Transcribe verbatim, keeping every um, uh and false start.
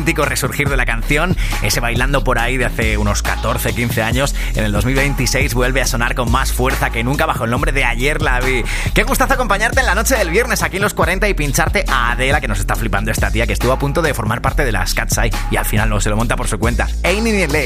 auténtico resurgir de la canción, ese bailando por ahí de hace unos catorce, quince años, en el dos mil veintiséis vuelve a sonar con más fuerza que nunca bajo el nombre de Ayer la vi. Qué gustazo acompañarte en la noche del viernes aquí en Los cuarenta y pincharte a Adela, que nos está flipando esta tía que estuvo a punto de formar parte de las Cat's Eye y al final no se lo monta por su cuenta. Ain't in L A.